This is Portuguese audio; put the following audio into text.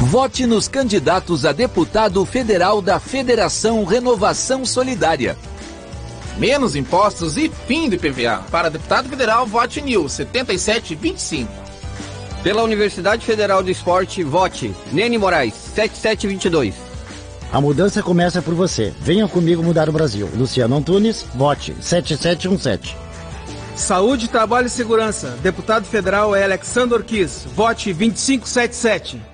Vote nos candidatos a deputado federal da Federação Renovação Solidária. Menos impostos e fim do IPVA. Para deputado federal, vote NIL 7725. Pela Universidade Federal do Esporte, vote Nene Moraes 7722. A mudança começa por você. Venha comigo mudar o Brasil. Luciano Antunes, vote 7717. Saúde, Trabalho e Segurança. Deputado federal é Alexandre Orquiz. Vote 2577.